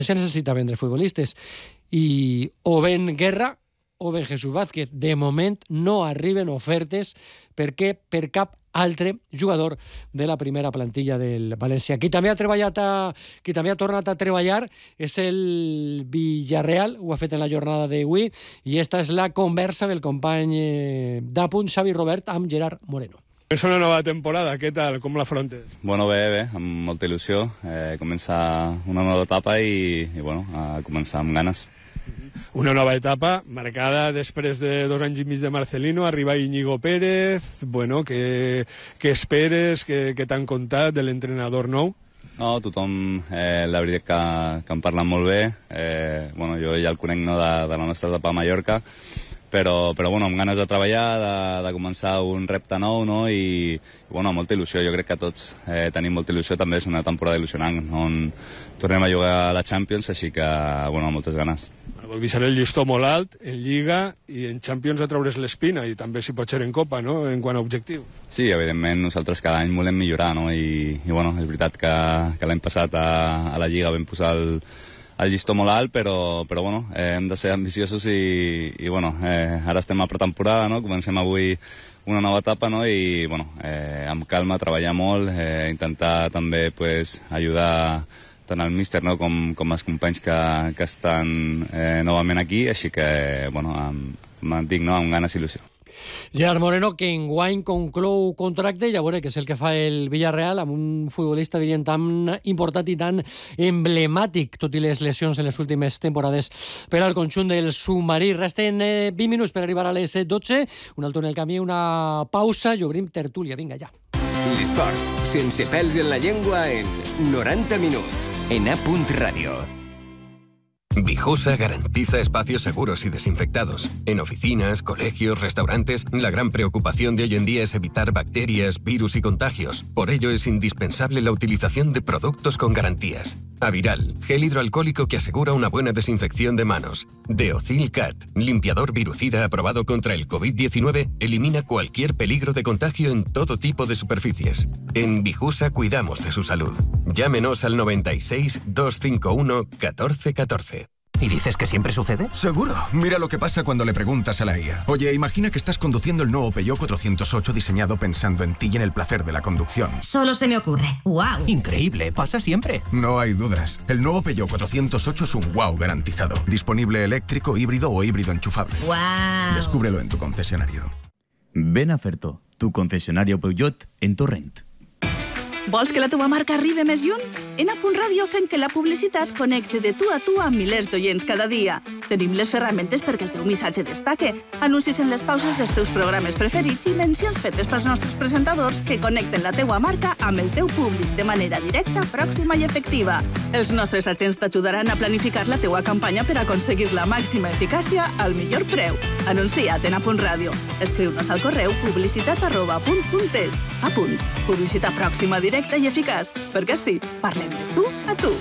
se necessita vendre futbolistes. I o ben Guerra o ben Jesús Vázquez. De moment no arriben ofertes perquè per cap altre jugador de la primera plantilla del València. Qui també ha tornat a treballar és el Villarreal, ho ha fet en la jornada d'avui, i esta és la conversa del company d'Apunt, Xavi Robert, amb Gerard Moreno. És una nova temporada, què tal? Com l'afrontes? Bueno, bé, amb molta il·lusió. Començar una nova etapa i a començar amb ganes. Una nova etapa marcada després de 2 anys i mig de Marcelino, arriba Íñigo Pérez. Bueno, què esperes, què t'han contat de l'entrenador nou? No, tothom, la veritat que em parla molt bé. Jo ja el conec de la nostra etapa a Mallorca, però amb ganes de treballar, de començar un repte nou, no? I amb molta il·lusió. Jo crec que tots tenim molta il·lusió. També és una temporada il·lusionant on tornem a jugar a la Champions, així que amb moltes ganes. Vol deixar el llistó molt alt en Lliga i en Champions a treure's l'espina, i també si pot ser en Copa, no?, en quant a objectiu. Sí, evidentment nosaltres cada any volem millorar, no? I és veritat que l'any passat a la Lliga vam posar el llistó molt alt, però hem de ser ambiciosos i ara estem a pretemporada, no? Comencem avui una nova etapa, no? I amb calma, treballar molt, intentar també ajudar tant el míster, no? com els companys que estan novament aquí, així que mantinc, no? Amb ganes i il·lusió. Gerard Moreno, que enguany conclou contracte, i a veure què és el que fa el Villarreal amb un futbolista, diríem, tan important i tan emblemàtic, tot i les lesions en les últimes temporades per al conjunt del submarí. Resten 20 minuts per arribar a les 12, un alto en el camí, una pausa i obrim tertúlia. Vinga, ja. L'esport, sense pèls en la llengua, en 90 minuts, en A.Radio. Radio. Vijusa garantiza espacios seguros y desinfectados. En oficinas, colegios, restaurantes, la gran preocupación de hoy en día es evitar bacterias, virus y contagios. Por ello es indispensable la utilización de productos con garantías. Aviral, gel hidroalcohólico que asegura una buena desinfección de manos. Deocil Cat, limpiador virucida aprobado contra el COVID-19, elimina cualquier peligro de contagio en todo tipo de superficies. En Vijusa cuidamos de su salud. Llámenos al 96 251 14 14. ¿Y dices que siempre sucede? Seguro. Mira lo que pasa cuando le preguntas a la IA. Oye, imagina que estás conduciendo el nuevo Peugeot 408 diseñado pensando en ti y en el placer de la conducción. Solo se me ocurre. ¡Wow! Increíble, pasa siempre. No hay dudas. El nuevo Peugeot 408 es un wow garantizado. Disponible eléctrico, híbrido o híbrido enchufable. ¡Wow! Descúbrelo en tu concesionario. Ven a Ferto, tu concesionario Peugeot en Torrent. Vols que la teva marca arribi més lluny? En A.Radio fem que la publicitat connecte de tu a tu amb milers d'oients cada dia. Tenim les ferramentes perquè el teu missatge destaque, anuncis en les pauses dels teus programes preferits i mencions fetes pels nostres presentadors que connecten la teua marca amb el teu públic de manera directa, pròxima i efectiva. Els nostres agents t'ajudaran a planificar la teua campanya per aconseguir la màxima eficàcia al millor preu. Anuncia't en A.Radio. Escriu-nos al correu publicitat@apunt.es. Apunt. Publicitat pròxima, directa i eficaç. Perquè sí, parlem de tu a tu.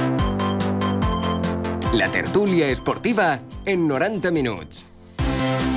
La tertúlia esportiva en 90 minuts.